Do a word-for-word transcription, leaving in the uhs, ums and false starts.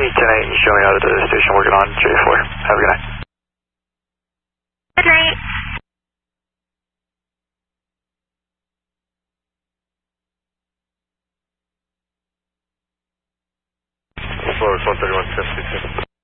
ten eight, you show me out of the station working on J four. Have a good night. Good night. Florida one thirty-one fifty-two.